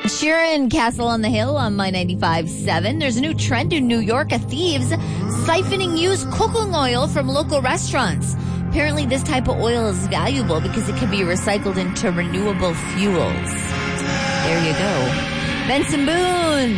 Sharon, Castle on the Hill on My 95.7. There's a new trend in New York of thieves siphoning used cooking oil from local restaurants. Apparently, this type of oil is valuable because it can be recycled into renewable fuels. There you go. Benson Boone.